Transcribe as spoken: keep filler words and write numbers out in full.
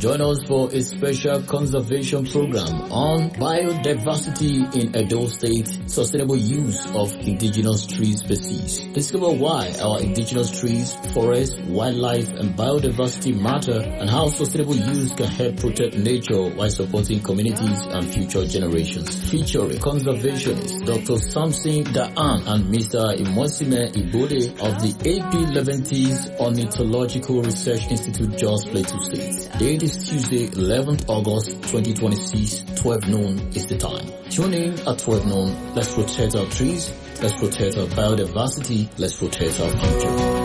Join us for a special conservation program on biodiversity in Edo State, sustainable use of indigenous tree species. Discover why our indigenous trees, forests, wildlife, and biodiversity matter and how sustainable use can help protect nature while supporting communities and future generations. Featuring conservationist Doctor Samson Daan and Mister Imosime Ibode of the A P Leventis Ornithological Research Institute, Jos Plateau State. Date is Tuesday, eleventh August twenty twenty-six, twelve noon is the time. Tune in at twelve noon. Let's protect our trees. Let's protect our biodiversity. Let's protect our future.